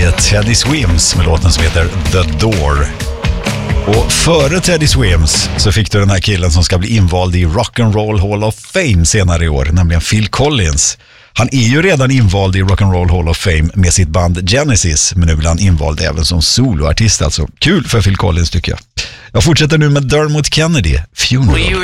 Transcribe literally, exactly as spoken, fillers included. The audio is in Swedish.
är Teddy Swims med låten som heter The Door. Och före Teddy Swims så fick du den här killen som ska bli invald i Rock and Roll Hall of Fame senare i år, nämligen Phil Collins. Han är ju redan invald i Rock and Roll Hall of Fame med sitt band Genesis, men nu blir han invald även som soloartist, alltså kul för Phil Collins tycker jag. Jag fortsätter nu med Dermot Kennedy, Funeral.